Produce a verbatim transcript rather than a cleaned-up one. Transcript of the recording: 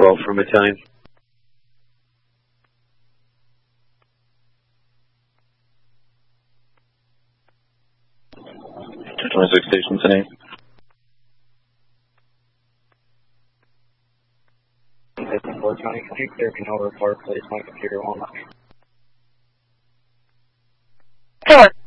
twelve from Italian. two twenty-six station ten. four County, can you clear Canal Report, please? My computer won't. Sure.